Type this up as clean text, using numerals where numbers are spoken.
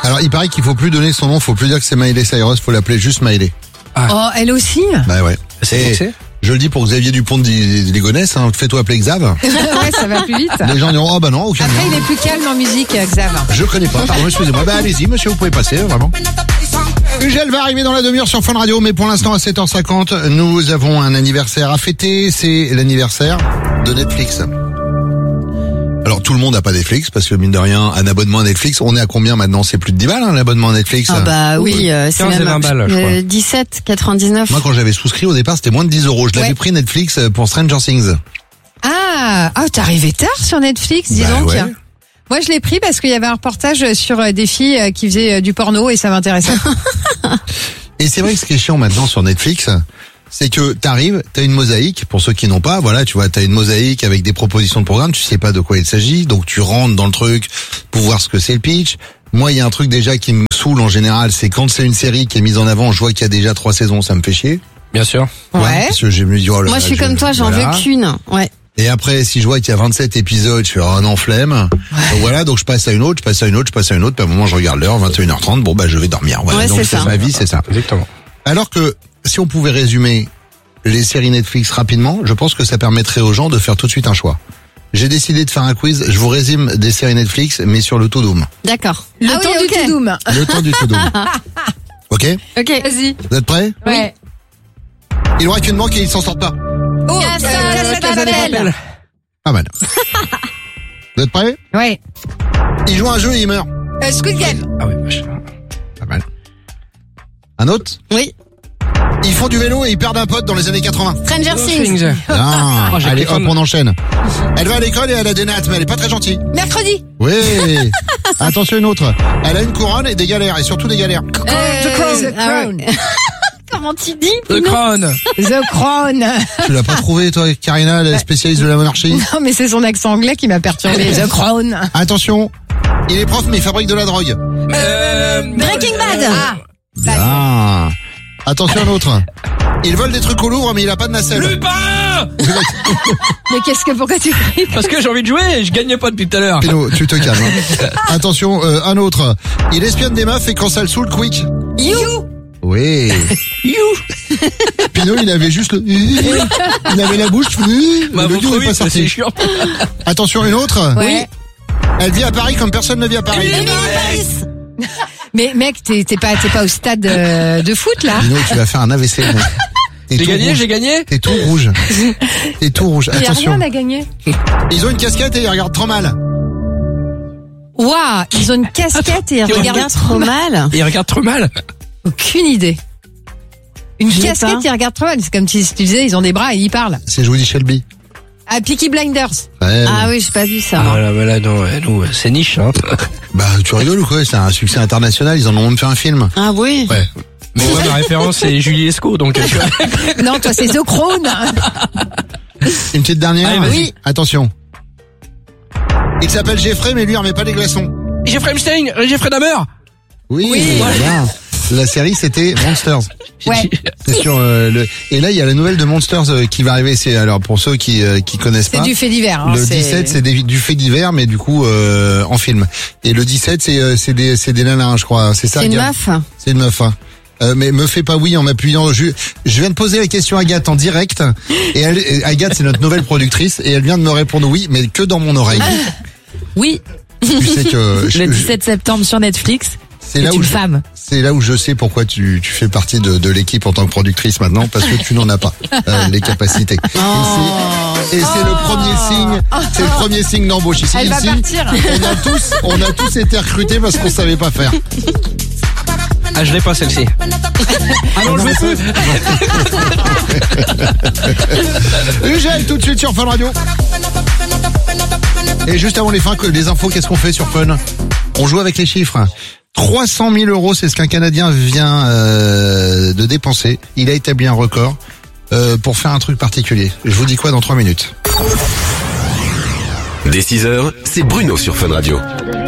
Alors, il paraît qu'il faut plus donner son nom, faut plus dire que c'est Miley Cyrus, faut l'appeler juste Miley. Oh, elle aussi? Bah ouais. Je le dis pour Xavier Dupont de Ligonnès, hein, fais-toi appeler Xav. Ouais, ça va plus vite. Les gens diront, oh bah non, aucun. Après, il est plus calme en musique, Xav. Je connais pas, pardon, excusez-moi. Bah allez-y, monsieur, vous pouvez passer, vraiment. Ugel va arriver dans la demi-heure sur Fun Radio, mais pour l'instant, à 7h50, nous avons un anniversaire à fêter, c'est l'anniversaire de Netflix. Alors tout le monde n'a pas Netflix parce que mine de rien un abonnement à Netflix, on est à combien maintenant? C'est plus de 10 balles l'abonnement à Netflix. Ah bah oui, c'est 15 et 20 balles, je crois. 17,99. Moi quand j'avais souscrit au départ c'était moins de 10 euros. Je l'avais pris Netflix pour Stranger Things. Ah, t'es arrivé tard sur Netflix, dis donc. Ouais. Moi je l'ai pris parce qu'il y avait un reportage sur des filles qui faisaient du porno et ça m'intéressait. Et c'est vrai que ce qui est chiant maintenant sur Netflix, c'est que t'arrives, t'as une mosaïque, pour ceux qui n'ont pas, voilà, tu vois, t'as une mosaïque avec des propositions de programme, tu sais pas de quoi il s'agit, donc tu rentres dans le truc pour voir ce que c'est le pitch. Moi, il y a un truc déjà qui me saoule en général, c'est quand c'est une série qui est mise en avant, je vois qu'il y a déjà 3 saisons, ça me fait chier. Bien sûr. Ouais. Parce que je me dis, oh là Moi, là, je suis comme toi, j'en veux qu'une. Ouais. Et après, si je vois qu'il y a 27 épisodes, je fais un an flemme. Donc voilà, donc je passe à une autre, puis à un moment je regarde l'heure, 21h30, bon bah je vais dormir. Voilà, Ouais, donc c'est ça. ma vie, c'est ça. Exactement. Alors que si on pouvait résumer les séries Netflix rapidement, je pense que ça permettrait aux gens de faire tout de suite un choix. J'ai décidé de faire un quiz, je vous résume des séries Netflix, mais sur le Tudum. D'accord. Le temps du Tudum. Le temps du Tudum. Ok? Ok. Vas-y. Vous êtes prêts? Ouais. Il aura qu'une manque et ils s'en sortent pas. Oh, Casa de Papel. Pas mal. Vous êtes prêts? Ouais. Il joue à un jeu et il meurt. Squid Game. Ah ouais, vache. Pas mal. Un autre? Oui. Ils font du vélo et ils perdent un pote dans les années 80. Stranger Things. Ah, Oh, j'ai allez, pris hop, on enchaîne. Elle va à l'école et elle a des nattes, mais elle est pas très gentille. Mercredi. Oui. Attention, une autre. Elle a une couronne et des galères, et surtout des galères. The Crown. Ah ouais. Comment tu dis? The Crown. The Crown. Tu l'as pas trouvé, toi, Karina, la spécialiste de la monarchie? Non, mais c'est son accent anglais qui m'a perturbé. The Crown. Attention. Il est prof, mais il fabrique de la drogue. Breaking Bad. Ah. Attention, un autre. Il vole des trucs au Louvre, mais il a pas de nacelle. Lupin. Mais pourquoi tu cries? Parce que j'ai envie de jouer et je gagne pas depuis tout à l'heure. Pino, tu te calmes. Hein. Attention, un autre. Il espionne des meufs et quand ça le saoule, quick. You. Oui. You. Pino, il avait juste le... Il avait la bouche... Bah, le vous you n'est trouvez, pas c'est sorti. chiant. Attention, une autre. Ouais. Elle vit à Paris comme personne ne vit à Paris. Mais mec, t'es pas au stade de foot là? Pino, tu vas faire un AVC. mec. T'es tout rouge. J'ai gagné. T'es tout rouge. T'es tout rouge. Il y a Attention. rien à gagner. Ils ont une casquette et ils regardent trop mal. Waouh, ils ont une casquette et ils regardent trop mal. Il regarde trop mal. Aucune idée. Une Je l'ai casquette, pas. ils regardent trop mal. C'est comme si tu disais, ils ont des bras et ils parlent. C'est Woody Shelby. Ah, Peaky Blinders. Ouais. Ah oui, j'ai pas vu ça. Ah là, non, nous, c'est niche, hein. Bah, tu rigoles ou quoi? C'est un succès international. Ils en ont même fait un film. Ah oui. Ouais. Mais moi, ma référence, c'est Julie Lescaut, donc, tu vois. Non, toi, c'est The Crown. Une petite dernière. Allez, vas-y. Oui. Attention. Il s'appelle Jeffrey, mais lui, il remet pas les glaçons. Jeffrey Epstein, Jeffrey Dahmer. Oui. Oui. Voilà. La série, c'était Monsters. Ouais. C'est sur et là il y a la nouvelle de Monsters qui va arriver. C'est alors pour ceux qui connaissent C'est pas. du fait divers. Hein, Le 17 c'est du fait divers mais du coup en film. Et le 17 c'est des nanas hein, je crois. C'est ça. C'est une Agathe meuf. C'est une meuf. Hein. Mais me fais pas oui en m'appuyant. Je viens de poser la question à Agathe en direct et Agathe c'est notre nouvelle productrice et elle vient de me répondre oui mais que dans mon oreille. Oui, Tu sais que le 17 septembre sur Netflix. c'est là C'est où une femme. C'est là où je sais pourquoi tu fais partie de l'équipe en tant que productrice maintenant, parce que tu n'en as pas les capacités. Et c'est le premier signe, c'est le premier signe d'embauche ici. Elle va Ici, partir. on a tous été recrutés parce qu'on savait pas faire. Ah, je l'ai pas, celle-ci. Ah non, je l'ai plus. Ugel, tout de suite sur Fun Radio. Et juste avant les infos, qu'est-ce qu'on fait sur Fun? On joue avec les chiffres. 300 000 €, c'est ce qu'un Canadien vient de dépenser. Il a établi un record pour faire un truc particulier. Je vous dis quoi dans 3 minutes. Dès 6h, c'est Bruno sur Fun Radio.